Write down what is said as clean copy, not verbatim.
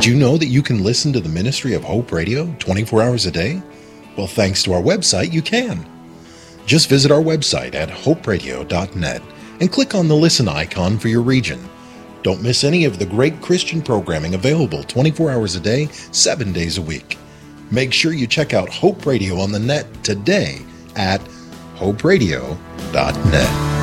Did you know that you can listen to the ministry of Hope Radio 24 hours a day? Well, thanks to our website, you can. Just visit our website at hoperadio.net and click on the listen icon for your region. Don't miss any of the great Christian programming available 24 hours a day, 7 days a week. Make sure you check out Hope Radio on the net today at hoperadio.net.